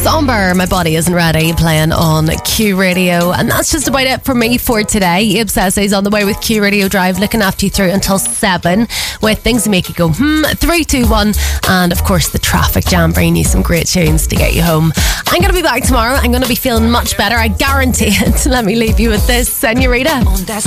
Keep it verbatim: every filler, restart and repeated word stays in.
Somber, My Body Isn't Ready, playing on Q Radio. And that's just about it for me for today. Abe Sesay's on the way with Q Radio Drive, looking after you through until seven with things to make you go, hmm, three, two, one. And of course, the traffic jam, bringing you some great tunes to get you home. I'm going to be back tomorrow. I'm going to be feeling much better. I guarantee it. Let me leave you with this, Senorita.